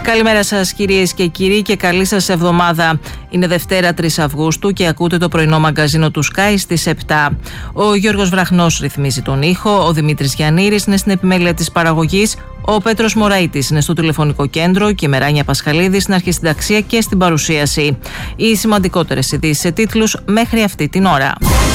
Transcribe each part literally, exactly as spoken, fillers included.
Καλημέρα σας κυρίες και κύριοι και καλή σας εβδομάδα. Είναι Δευτέρα τρεις Αυγούστου και ακούτε το πρωινό μαγκαζίνο του Sky στις επτά. Ο Γιώργος Βραχνός ρυθμίζει τον ήχο, ο Δημήτρης Γιαννήρης είναι στην επιμέλεια της παραγωγής, ο Πέτρος Μωραΐτης είναι στο τηλεφωνικό κέντρο και η Μεράνια Πασχαλίδη στην αρχισυνταξία και στην παρουσίαση. Οι σημαντικότερες ειδήσεις σε τίτλους μέχρι αυτή την ώρα.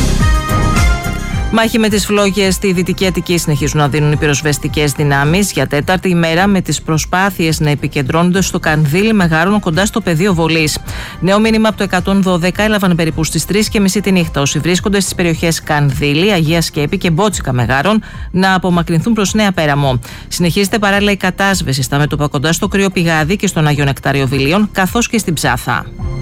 Μάχη με τις φλόγες στη Δυτική Αττική συνεχίζουν να δίνουν οι πυροσβεστικές δυνάμεις για τέταρτη ημέρα με τις προσπάθειες να επικεντρώνονται στο Κανδύλι Μεγάρων κοντά στο πεδίο βολής. Νέο μήνυμα από το εκατόν δώδεκα έλαβαν περίπου στις τρεις και μισή τη νύχτα όσοι βρίσκονται στις περιοχές Κανδύλι, Αγία Σκέπη και Μπότσικα Μεγάρων να απομακρυνθούν προς Νέα Πέραμο. Συνεχίζεται παράλληλα η κατάσβεση στα μέτωπα κοντά στο Κρύο Πηγάδι και στον Άγιο Νεκτάριο Βιλίων καθώς και στην Ψάθα.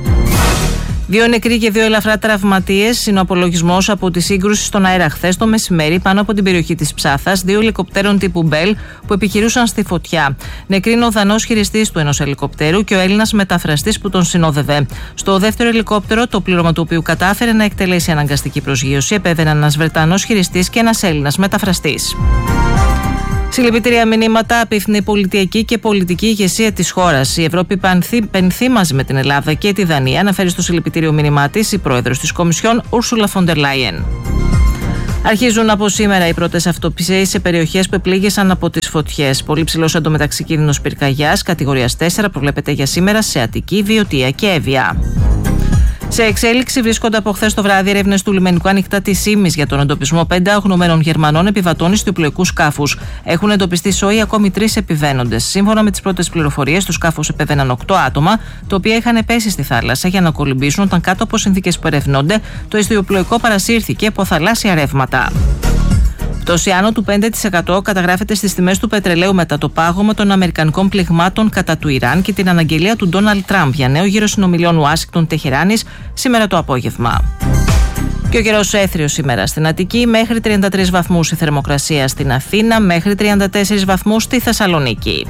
Δύο νεκροί και δύο ελαφρά τραυματίες είναι ο απολογισμός από τη σύγκρουση στον αέρα χθες το μεσημέρι πάνω από την περιοχή της Ψάθας, δύο ελικοπτέρων τύπου Μπέλ που επιχειρούσαν στη φωτιά. Νεκροί είναι ο Δανός χειριστής του ενός ελικοπτέρου και ο Έλληνας μεταφραστής που τον συνόδευε. Στο δεύτερο ελικόπτερο, το πλήρωμα του οποίου κατάφερε να εκτελέσει αναγκαστική προσγείωση, επέβαιναν ένας Βρετανός χειριστής και ένας Έλληνας μεταφραστής. Συλληπιτήρια μηνύματα απίθυνε η πολιτιακή και πολιτική ηγεσία της χώρας. Η Ευρώπη πενθεί μαζί με την Ελλάδα και τη Δανία, αναφέρει στο συλληπιτήριο μήνυμά της η πρόεδρος της Κομισιόν, Ursula von der Leyen. Αρχίζουν από σήμερα οι πρώτες αυτοψίες σε περιοχές που επλήγησαν από τις φωτιές. Πολύ ψηλός εντωμεταξύ κίνδυνος πυρκαγιάς, κατηγορίας τέσσερα, προβλέπεται για σήμερα σε Αττική, Βιωτία και Εύβοια. Σε εξέλιξη βρίσκονται από χθες το βράδυ έρευνες του λιμενικού ανοιχτά της Ήμης για τον εντοπισμό πέντε αγνοωμένων Γερμανών επιβατών ιστιοπλοϊκού σκάφους. Έχουν εντοπιστεί σόι ακόμη τρεις επιβαίνοντες. Σύμφωνα με τις πρώτες πληροφορίες, στο σκάφος επέβαιναν οκτώ άτομα, τα οποία είχαν πέσει στη θάλασσα για να κολυμπήσουν όταν κάτω από συνθήκες που ερευνώνται, το ιστιοπλοϊκό παρασύρθηκε από θαλάσσια ρεύματα. Πτώση άνω του πέντε τοις εκατό καταγράφεται στις τιμές του πετρελαίου μετά το πάγωμα των αμερικανικών πληγμάτων κατά του Ιράν και την αναγγελία του Ντόναλντ Τραμπ για νέο γύρο συνομιλιών Ουάσιγκτον-Τεχεράνης σήμερα το απόγευμα. Και ο καιρός έθριος σήμερα στην Αττική, μέχρι τριάντα τρεις βαθμούς η θερμοκρασία στην Αθήνα, μέχρι τριάντα τέσσερις βαθμούς στη Θεσσαλονίκη.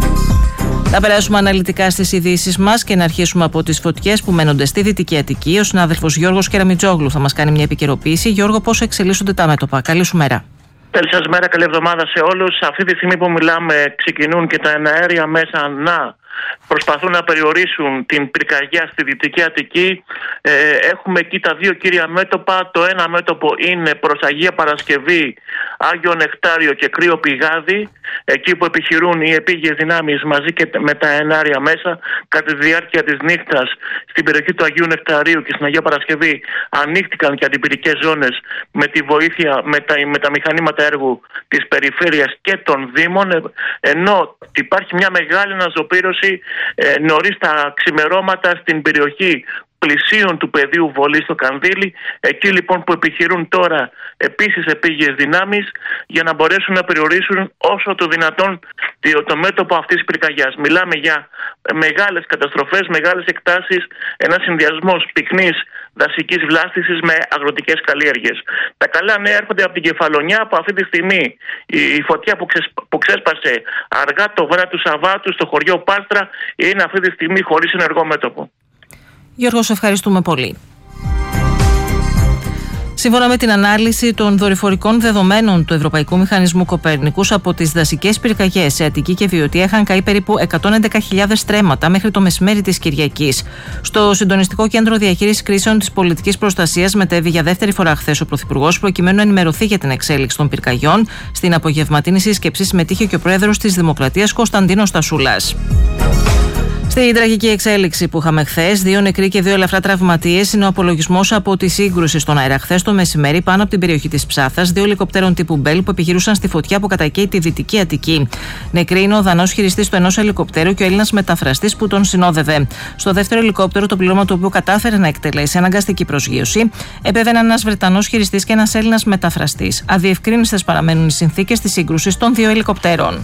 Να περάσουμε αναλυτικά στις ειδήσεις μας και να αρχίσουμε από τις φωτιές που μένονται στη Δυτική Αττική. Ο συνάδελφος Γιώργος Κεραμιτζόγλου θα μας κάνει μια επικαιροποίηση. Γιώργο, πώς εξελίσσονται τα μέτωπα? Καλή σου μέρα. Καλή σας μέρα, καλή εβδομάδα σε όλους. Αυτή τη στιγμή που μιλάμε ξεκινούν και τα εναέρια μέσα να προσπαθούν να περιορίσουν την πυρκαγιά στη Δυτική Αττική. Ε, έχουμε εκεί τα δύο κύρια μέτωπα. Το ένα μέτωπο είναι προς Αγία Παρασκευή, Άγιο Νεκτάριο και Κρύο Πηγάδι, εκεί που επιχειρούν οι επίγειες δυνάμεις μαζί και με τα ενάρια μέσα. Κατά τη διάρκεια της νύχτας στην περιοχή του Αγίου Νεκταρίου και στην Αγία Παρασκευή ανοίχτηκαν και αντιπυρικές ζώνες με τη βοήθεια, με τα, με τα μηχανήματα έργου της περιφέρειας και των δήμων, ενώ υπάρχει μια μεγάλη αναζωπήρωση ε, νωρίς τα ξημερώματα στην περιοχή πλησίων του πεδίου βολής στο Κανδύλι, εκεί λοιπόν που επιχειρούν τώρα επίσης επίγειες δυνάμεις για να μπορέσουν να περιορίσουν όσο το δυνατόν το μέτωπο αυτής της πυρκαγιάς. Μιλάμε για μεγάλες καταστροφές, μεγάλες εκτάσεις, ένας συνδυασμός πυκνής δασικής βλάστησης με αγροτικές καλλιέργειες. Τα καλά νέα έρχονται από την Κεφαλονιά, που αυτή τη στιγμή η φωτιά που, ξεσ, που ξέσπασε αργά το βράδυ του Σαββάτου στο χωριό Πάστρα είναι αυτή τη στιγμή χωρίς ενεργό μέτωπο. Γιώργο, σε ευχαριστούμε πολύ. Σύμφωνα με την ανάλυση των δορυφορικών δεδομένων του Ευρωπαϊκού Μηχανισμού Κοπέρνικους, από τις δασικές πυρκαγιές σε Αττική και Βιωτία είχαν καεί περίπου εκατόν έντεκα χιλιάδες στρέμματα μέχρι το μεσημέρι της Κυριακής. Στο Συντονιστικό Κέντρο Διαχείρισης Κρίσεων της Πολιτικής Προστασίας μετέβη για δεύτερη φορά χθες ο Πρωθυπουργός, προκειμένου να ενημερωθεί για την εξέλιξη των πυρκαγιών. Στην απογευματινή σύσκεψη συμμετείχε και ο Πρόεδρος της Δημοκρατίας Κωνσταντίνος Τασούλας. Στην τραγική εξέλιξη που είχαμε χθες, δύο νεκροί και δύο ελαφρά τραυματίες είναι ο απολογισμός από τη σύγκρουση στον αέρα χθες το μεσημέρι πάνω από την περιοχή της Ψάθας, δύο ελικοπτέρων τύπου Μπέλ που επιχειρούσαν στη φωτιά που κατακαίει τη Δυτική Αττική. Νεκροί είναι ο Δανός χειριστής του ενός ελικοπτέρου και ο Έλληνας μεταφραστής που τον συνόδευε. Στο δεύτερο ελικόπτερο, το πλήρωμα του οποίου κατάφερε να εκτελέσει αναγκαστική προσγείωση, επέβαιναν ένας Βρετανός χειριστής και ένας Έλληνας μεταφραστής. Αδιευκρίνιστες παραμένουν οι συνθήκες της σύγκρουσης των δύο ελικοπτέρων.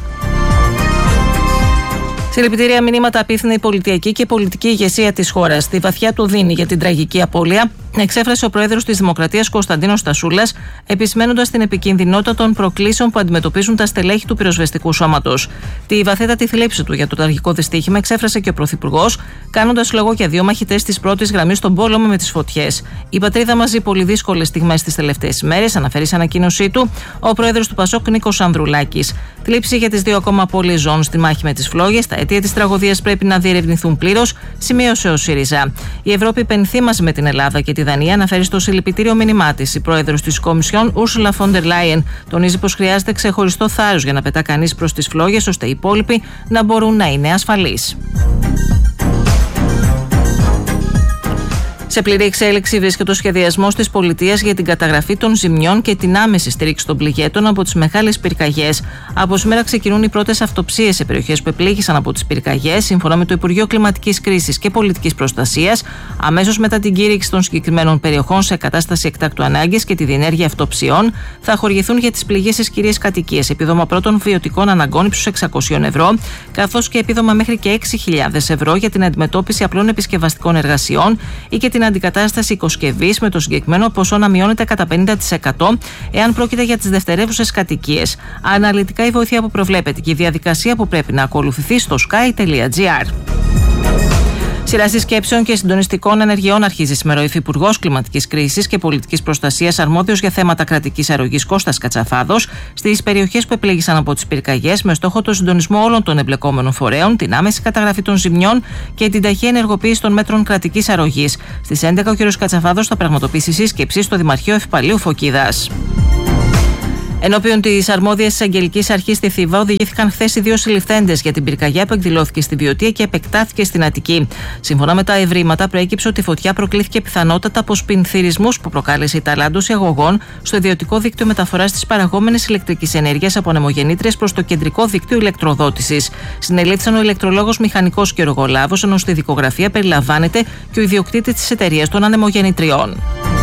Συλληπιτήρια μηνύματα απίθυνε η πολιτιακή και πολιτική ηγεσία της χώρας. Στη βαθιά του δίνει για την τραγική απώλεια εξέφρασε ο πρόεδρος της Δημοκρατίας Κωνσταντίνος Στασούλας, επισημένοντας την επικινδυνότητα των προκλήσεων που αντιμετωπίζουν τα στελέχη του πυροσβεστικού σώματος. Τη βαθύτατη θλίψη του για το τραγικό δυστύχημα εξέφρασε και ο πρωθυπουργός, κάνοντας λόγο για δύο μαχητές της πρώτης γραμμής στον πόλεμο με τις φωτιές. Η πατρίδα μας ζει πολύ δύσκολες στιγμές τις τελευταίες ημέρες, αναφέρει σε ανακοίνωσή του ο πρόεδρος του Πασόκ Νίκος Ανδρουλάκης. Θλίψη για τις δύο ακόμα απώλειες ζώων στη μάχη με τις φλόγες. Τα αίτια της τραγωδίας πρέπει να διερευνηθούν πλήρως, σημείωσε ο ΣΥΡΙΖΑ. Η Ευρώπη πενθεί μαζί με την Ελλάδα και τη Δανία, αναφέρει στο συλληπιτήριο μήνυμά της. Η πρόεδρος της Κομισιόν, Ούρσουλα φον ντερ Λάιεν, τονίζει πως χρειάζεται ξεχωριστό θάρρος για να πετά κανείς προς τις φλόγες, ώστε οι υπόλοιποι να μπορούν να είναι ασφαλείς. Σε πλήρη εξέλιξη βρίσκεται ο σχεδιασμός της πολιτείας για την καταγραφή των ζημιών και την άμεση στήριξη των πληγέντων από τις μεγάλες πυρκαγιές. Από σήμερα ξεκινούν οι πρώτες αυτοψίες σε περιοχές που επλήγησαν από τις πυρκαγιές, σύμφωνα με το Υπουργείο Κλιματικής Κρίσης και Πολιτικής Προστασίας. Αμέσως μετά την κήρυξη των συγκεκριμένων περιοχών σε κατάσταση εκτάκτου ανάγκης και τη διενέργεια αυτοψιών, θα χορηγηθούν για τις πληγήσεις κυρίες κατοικίες επίδομα πρώτων βιωτικών αναγκών ύψους εξακόσια ευρώ, καθώς και επίδομα μέχρι και έξι χιλιάδες ευρώ για την αντιμετώπιση απλών επισκευαστικών εργασιών ή και την αντικατάσταση οικοσκευής, με το συγκεκριμένο ποσό να μειώνεται κατά πενήντα τοις εκατό εάν πρόκειται για τις δευτερεύουσες κατοικίες. Αναλυτικά η βοήθεια που προβλέπεται και η διαδικασία που πρέπει να ακολουθηθεί στο sky τελεία gr. Σειρά συσκέψεων και συντονιστικών ενεργειών αρχίζει σήμερα ο Υφυπουργός Κλιματικής Κρίσης και Πολιτικής Προστασίας, αρμόδιος για θέματα κρατικής αρρωγής Κώστας Κατσαφάδος, στις περιοχές που επλήγησαν από τις πυρκαγιές, με στόχο το συντονισμό όλων των εμπλεκόμενων φορέων, την άμεση καταγραφή των ζημιών και την ταχεία ενεργοποίηση των μέτρων κρατικής αρρωγής. Στις έντεκα ο κ. Κατσαφάδος θα πραγματοποιήσει σύσκεψη στο Δημαρχείο Ευπαλίου Φωκίδας. Ενώπιον της αρμόδιας εισαγγελικής αρχής στη Θήβα, οδηγήθηκαν χθες οι δύο συλληφθέντες για την πυρκαγιά που εκδηλώθηκε στη Βιωτία και επεκτάθηκε στην Αττική. Σύμφωνα με τα ευρήματα, προέκυψε ότι η φωτιά προκλήθηκε πιθανότατα από σπινθυρισμούς που προκάλεσε η ταλάντωση αγωγών στο ιδιωτικό δίκτυο μεταφοράς της παραγόμενης ηλεκτρικής ενέργειας από ανεμογεννήτριες προς το κεντρικό δίκτυο ηλεκτροδότησης. Συνελήφθησαν ο ηλεκτρολόγος μηχανικός και ο εργολάβος, ενώ στη δικογραφία περιλαμβάνεται και ο ιδιοκτήτης της εταιρείας των ανεμογεννητριών.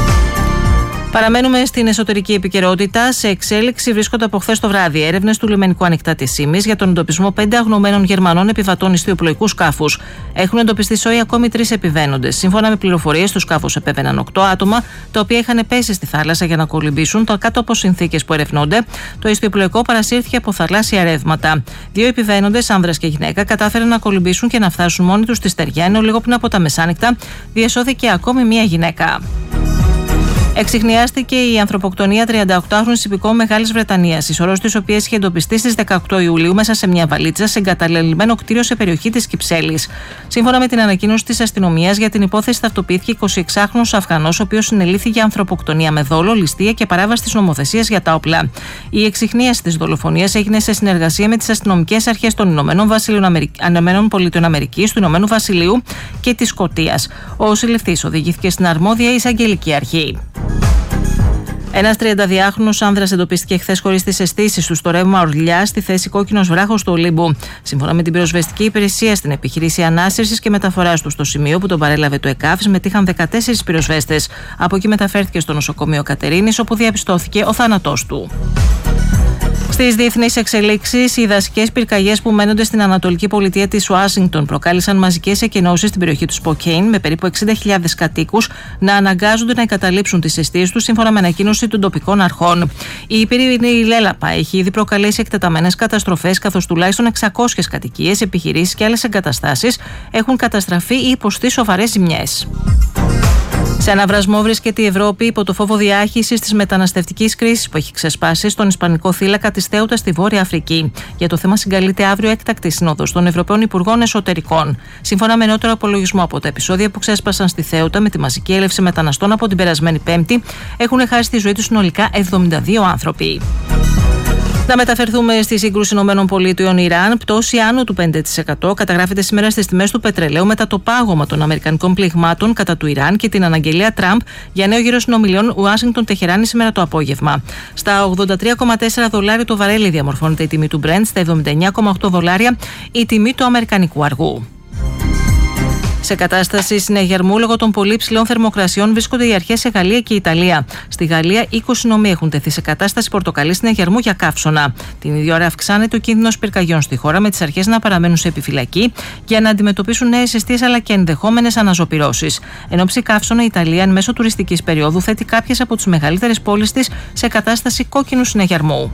Παραμένουμε στην εσωτερική επικαιρότητα. Σε εξέλιξη βρίσκονται από χθες το βράδυ έρευνες του λιμενικού Ανοιχτά της Ήμης για τον εντοπισμό πέντε αγνωμένων Γερμανών επιβατών ιστιοπλοϊκού σκάφους. Έχουν εντοπιστεί σόι ακόμη τρεις επιβαίνοντες. Σύμφωνα με πληροφορίες, στο σκάφος επέβαιναν οκτώ άτομα, τα οποία είχαν πέσει στη θάλασσα για να κολυμπήσουν, τα κάτω από συνθήκες που ερευνώνται. Το ιστιοπλοϊκό παρασύρθηκε από θαλάσσια ρεύματα. Δύο επιβαίνοντες, άνδρας και γυναίκα, κατάφεραν να κολυμπήσουν και να φτάσουν μόνοι τους στη στεριά, ενώ λίγο πριν από τα μεσάνυχτα διασώθηκε ακόμη μία γυναίκα. Εξιχνιάστηκε η ανθρωποκτονία τριανταοκτάχρονης υπηκόου Μεγάλης Βρετανίας, η σωρός της οποίας είχε εντοπιστεί στις δεκαοκτώ Ιουλίου μέσα σε μια βαλίτσα σε εγκαταλελειμμένο κτίριο σε περιοχή της Κυψέλης. Σύμφωνα με την ανακοίνωση της αστυνομίας, για την υπόθεση ταυτοποιήθηκε εικοσιεξάχρονος Αφγανός, ο οποίος συνελήφθη για ανθρωποκτονία με δόλο, ληστεία και παράβαση της νομοθεσίας για τα όπλα. Η εξιχνίαση της δολοφονίας έγινε σε συνεργασία με τις αστυνομικές αρχές των Ηνωμένων Πολιτειών Αμερικής, του Ηνωμένου Βασιλείου και της Σκωτίας. Ο συλληφθής οδηγήθηκε στην αρμόδια εισαγγελική αρχή. Ένας τριανταδυάχρονος άνδρας εντοπίστηκε χθες χωρίς τις αισθήσεις του στο ρεύμα Ορλιά, στη θέση Κόκκινος Βράχος του Ολύμπου. Σύμφωνα με την πυροσβεστική υπηρεσία, στην επιχείρηση ανάσυρσης και μεταφοράς του στο σημείο που τον παρέλαβε το ΕΚΑΒ, συμμετείχαν δεκατέσσερις πυροσβέστες. Από εκεί μεταφέρθηκε στο νοσοκομείο Κατερίνης, όπου διαπιστώθηκε ο θάνατός του. Στις διεθνείς εξελίξεις, οι δασικές πυρκαγιές που μένονται στην ανατολική πολιτεία της Ουάσιγκτον προκάλεσαν μαζικές εκενώσεις στην περιοχή του Σποκέιν, με περίπου εξήντα χιλιάδες κατοίκους να αναγκάζονται να εγκαταλείψουν τις εστίες τους, σύμφωνα με ανακοίνωση των τοπικών αρχών. Η πυρηνική λέλαπα έχει ήδη προκαλέσει εκτεταμένες καταστροφές, καθώς τουλάχιστον εξακόσιες κατοικίες, επιχειρήσεις και άλλες εγκαταστάσεις έχουν καταστραφεί ή υποστεί σοβαρές ζημιές. Σε αναβρασμό βρίσκεται η Ευρώπη υπό το φόβο διάχυσης της μεταναστευτικής κρίσης που έχει ξεσπάσει στον Ισπανικό θύλακα της Θέουτα στη Βόρεια Αφρική. Για το θέμα συγκαλείται αύριο έκτακτη σύνοδος των Ευρωπαίων Υπουργών Εσωτερικών. Σύμφωνα με νεότερο απολογισμό από τα επεισόδια που ξέσπασαν στη Θέουτα με τη μαζική έλευση μεταναστών από την περασμένη Πέμπτη, έχουν χάσει τη ζωή τους συνολικά εβδομήντα δύο άνθρωποι. Να μεταφερθούμε στη σύγκρουση ΗΠΑ-Ιράν. Πτώση άνω του πέντε τοις εκατό καταγράφεται σήμερα στις τιμές του πετρελαίου μετά το πάγωμα των αμερικανικών πληγμάτων κατά του Ιράν και την αναγγελία Τραμπ για νέο γύρο συνομιλιών Ουάσιγκτον-Τεχεράνη σήμερα το απόγευμα. Στα ογδόντα τρία κόμμα τέσσερα δολάρια το βαρέλι διαμορφώνεται η τιμή του Brent, στα εβδομήντα εννιά κόμμα οκτώ δολάρια η τιμή του αμερικανικού αργού. Σε κατάσταση συναγερμού λόγω των πολύ ψηλών θερμοκρασιών βρίσκονται οι αρχές σε Γαλλία και Ιταλία. Στη Γαλλία, είκοσι νομοί έχουν τεθεί σε κατάσταση πορτοκαλί συναγερμού για καύσωνα. Την ίδια ώρα αυξάνεται ο κίνδυνος πυρκαγιών στη χώρα, με τις αρχές να παραμένουν σε επιφυλακή για να αντιμετωπίσουν νέες εστίες αλλά και ενδεχόμενες αναζωπυρώσεις. Εν ώψη καύσωνα, η Ιταλία, εν μέσω τουριστικής περίοδου, θέτει κάποιες από τις μεγαλύτερες πόλεις της σε κατάσταση κόκκινου συναγερμού.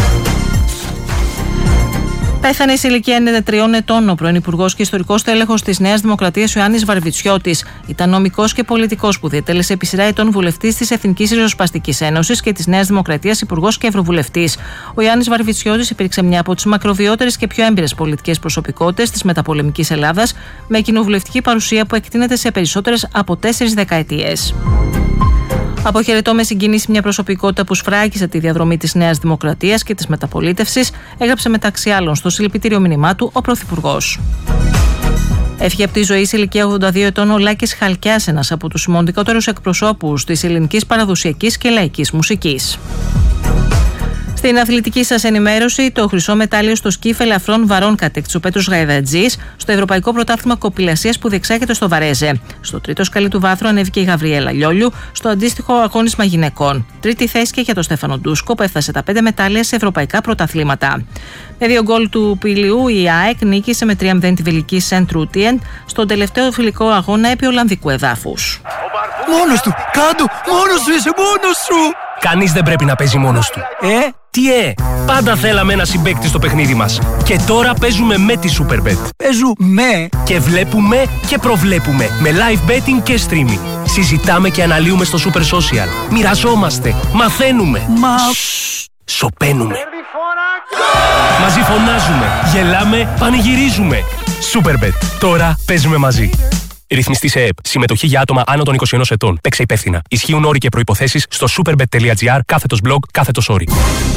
Πέθανε σε ηλικία ενενήντα τριών ετών ο πρώην Υπουργός και ιστορικός τέλεχος της Νέας Δημοκρατίας ο Ιωάννης Βαρβιτσιώτης. Ήταν νομικός και πολιτικός που διετέλεσε επί σειρά ετών βουλευτής της Εθνικής Ριζοσπαστικής Ένωσης και της Νέας Δημοκρατίας, υπουργός και ευρωβουλευτής. Ο Ιωάννης Βαρβιτσιώτης υπήρξε μια από τις μακροβιότερες και πιο έμπειρες πολιτικές προσωπικότητες της μεταπολεμικής Ελλάδας, με κοινοβουλευτική παρουσία που εκτείνεται σε περισσότερες από τέσσερις δεκαετίες. Αποχαιρετώ με συγκίνηση μια προσωπικότητα που σφράγισε τη διαδρομή της Νέας Δημοκρατίας και της μεταπολίτευσης, έγραψε μεταξύ άλλων στο συλληπιτήριο μήνυμά του ο Πρωθυπουργός. Έφυγε από τη ζωή σε ηλικία ογδόντα δύο ετών ο Λάκης Χαλκιάς, ένας από τους σημαντικότερους εκπροσώπους της ελληνικής παραδοσιακής και λαϊκής μουσικής. Στην αθλητική σας ενημέρωση, το χρυσό μετάλλιο στο σκύφ ελαφρών βαρών κατέκτησε ο Πέτρος Γαϊδατζής στο Ευρωπαϊκό Πρωτάθλημα Κοπηλασίας που διεξάγεται στο Βαρέζε. Στο τρίτο σκαλί του βάθρου ανέβηκε η Γαβριέλα Λιόλιου στο αντίστοιχο αγώνισμα γυναικών. Τρίτη θέση και για τον Στέφανο Ντούσκο που έφτασε τα πέντε μετάλλια σε ευρωπαϊκά πρωταθλήματα. Με δύο γκολ του Πηλιού, η ΑΕΚ νίκησε με τρία μηδέν τη βελική Σεντ Ρούτιεν στον τελευταίο φιλικό αγώνα επί Ολλανδικού εδάφους. Μόνος του! Κάντο! Μόνος σου είσαι! Μόνος σου! Κανείς δεν πρέπει να παίζει μόνος του. Ε? Τι ε! Πάντα θέλαμε ένα συμπαίκτη στο παιχνίδι μας. Και τώρα παίζουμε με τη Superbet. Παίζουμε! Και βλέπουμε και προβλέπουμε με live betting και streaming. Συζητάμε και αναλύουμε στο Super Social. Μοιραζόμαστε. Μαθαίνουμε. Μα... Σωπαίνουμε. Μαζί φωνάζουμε. Γελάμε. Πανηγυρίζουμε. Superbet. Τώρα παίζουμε μαζί. Ρυθμιστή σε ΕΕΠ. Συμμετοχή για άτομα άνω των είκοσι ενός ετών. Παίξε υπεύθυνα. Ισχύουν όροι και προϋποθέσεις στο superbet.gr κάθετος blog κάθετος όροι.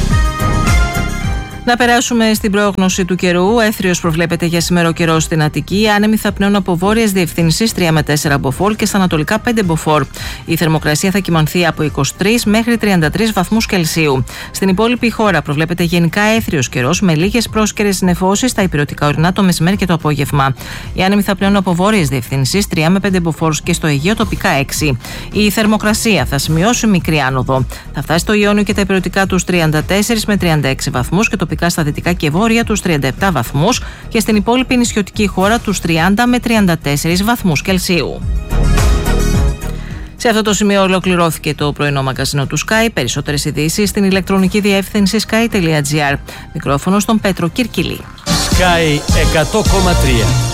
Να περάσουμε στην πρόγνωση του καιρού. Έθριος προβλέπεται για σήμερα ο καιρός στην Αττική. Άνεμοι θα πνέουν από βόρειες διευθύνσεις τρία με τέσσερα μποφόρ και στα ανατολικά πέντε μποφόρ. Η θερμοκρασία θα κυμανθεί από είκοσι τρεις μέχρι τριάντα τρεις βαθμούς Κελσίου. Στην υπόλοιπη χώρα προβλέπεται γενικά έθριος καιρός με λίγες πρόσκαιρες νεφώσεις στα υπηρετικά ορεινά το μεσημέρι και το απόγευμα. Οι άνεμοι θα πνέουν από βόρειες διευθύνσεις τρία με πέντε μποφόρ και στο Αιγαίο τοπικά έξι. Η θερμοκρασία θα σημειώσει μικρή άνοδο. Θα φτάσει στο Ιόνιο και τα υπηρετικά τους τριάντα τέσσερα με τριάντα έξι βαθμούς και τοπικά στα δυτικά και βόρεια τους τριάντα επτά βαθμούς και στην υπόλοιπη νησιωτική χώρα τους τριάντα με τριάντα τέσσερα βαθμούς Κελσίου. Σε αυτό το σημείο ολοκληρώθηκε το πρωινό μαγκαζίνο του Sky. Περισσότερες ειδήσεις στην ηλεκτρονική διεύθυνση sky τελεία gr. Μικρόφωνο στον Πέτρο Κυρκυλή. Sky εκατό κόμμα τρία.